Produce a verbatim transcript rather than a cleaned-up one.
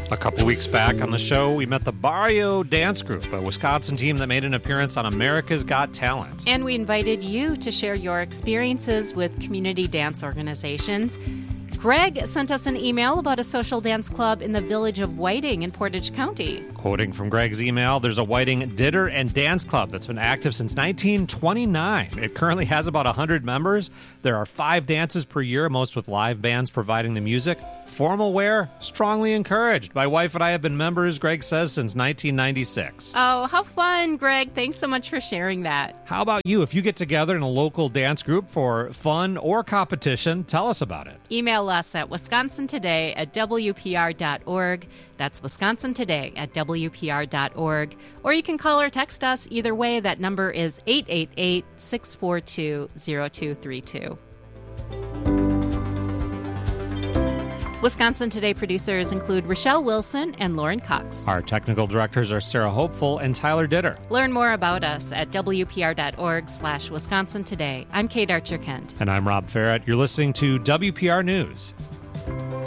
A couple weeks back on the show, we met the Barrio Dance Group, a Wisconsin team that made an appearance on America's Got Talent. And we invited you to share your experiences with community dance organizations. Greg sent us an email about a social dance club in the village of Whiting in Portage County. Quoting from Greg's email, there's a Whiting Dinner and Dance Club that's been active since nineteen twenty-nine. It currently has about one hundred members. There are five dances per year, most with live bands providing the music. Formal wear, strongly encouraged. My wife and I have been members, Greg says, since nineteen ninety-six. Oh, how fun, Greg. Thanks so much for sharing that. How about you? If you get together in a local dance group for fun or competition, tell us about it. Email us at wisconsin today at w p r dot org. That's wisconsin today at w p r dot org. Or you can call or text us. Either way, that number is eight eight eight, six four two, zero two three two. Wisconsin Today producers include Rochelle Wilson and Lauren Cox. Our technical directors are Sarah Hopeful and Tyler Ditter. Learn more about us at w p r dot org slash Wisconsin Today. I'm Kate Archer-Kent. And I'm Rob Farrett. You're listening to W P R News.